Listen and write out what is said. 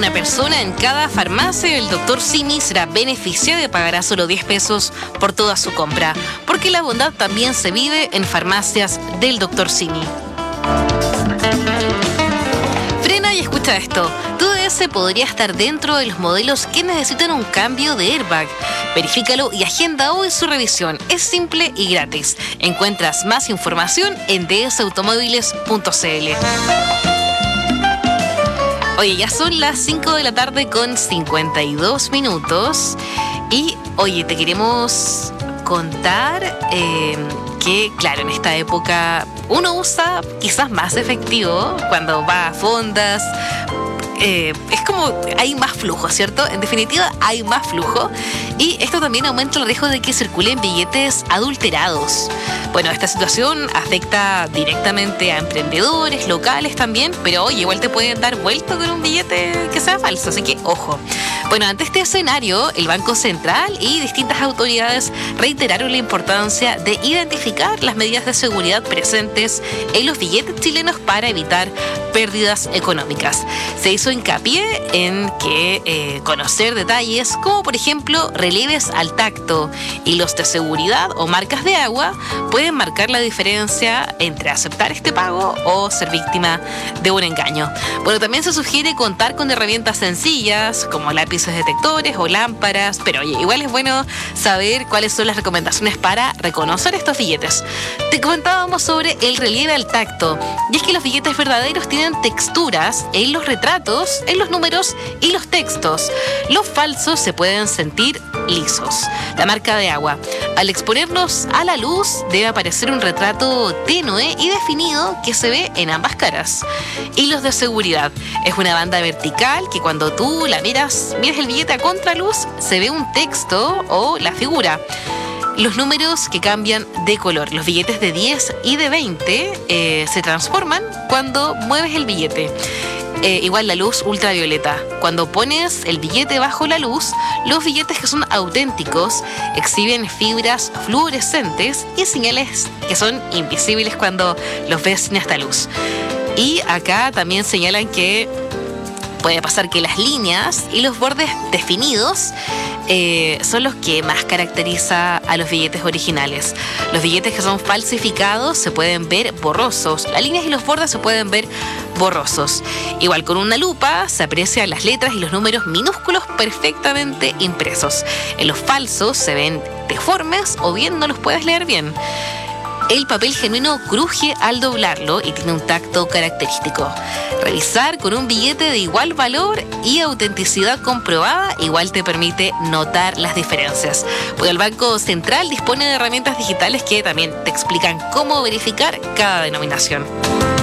Una persona en cada farmacia del Dr. Simi será beneficiada y pagará solo 10 pesos por toda su compra, porque la bondad también se vive en farmacias del Dr. Simi. Frena y escucha esto. Tu DS podría estar dentro de los modelos que necesitan un cambio de airbag. Verifícalo y agenda hoy su revisión. Es simple y gratis. Encuentras más información en dsautomóviles.cl. Oye, ya son las 5 de la tarde con 52 minutos. Y, oye, te queremos contar que, claro, en esta época uno usa quizás más efectivo cuando va a fondas. Es como hay más flujo, ¿cierto? En definitiva, hay más flujo. Y esto también aumenta el riesgo de que circulen billetes adulterados. Bueno, esta situación afecta directamente a emprendedores, locales también, pero oye, igual te pueden dar vuelto con un billete que sea falso, así que ojo. Bueno, ante este escenario, el Banco Central y distintas autoridades reiteraron la importancia de identificar las medidas de seguridad presentes en los billetes chilenos para evitar pérdidas económicas. Se hizo hincapié en que conocer detalles como, por ejemplo, relieves al tacto y los de seguridad o marcas de agua pueden marcar la diferencia entre aceptar este pago o ser víctima de un engaño. Bueno, también se sugiere contar con herramientas sencillas como lápices detectores o lámparas, pero oye, igual es bueno saber cuáles son las recomendaciones para reconocer estos billetes. Te comentábamos sobre el relieve al tacto, y es que los billetes verdaderos tienen texturas en los retratos, en los números y los textos. Los falsos se pueden sentir lisos. La marca de agua. Al exponerlos a la luz, debe aparecer un retrato tenue y definido que se ve en ambas caras. Hilos de seguridad. Es una banda vertical que cuando tú la miras el billete a contraluz, se ve un texto o la figura. Los números que cambian de color. Los billetes de 10 y de 20 se transforman cuando mueves el billete. Igual la luz ultravioleta. Cuando pones el billete bajo la luz, los billetes que son auténticos exhiben fibras fluorescentes y señales que son invisibles cuando los ves sin esta luz. Y acá también señalan que puede pasar que las líneas y los bordes definidos son los que más caracteriza a los billetes originales. Los billetes que son falsificados se pueden ver borrosos. Las líneas y los bordes se pueden ver borrosos. Igual con una lupa se aprecian las letras y los números minúsculos perfectamente impresos. En los falsos se ven deformes o bien no los puedes leer bien. El papel genuino cruje al doblarlo y tiene un tacto característico. Revisar con un billete de igual valor y autenticidad comprobada igual te permite notar las diferencias. Porque el Banco Central dispone de herramientas digitales que también te explican cómo verificar cada denominación.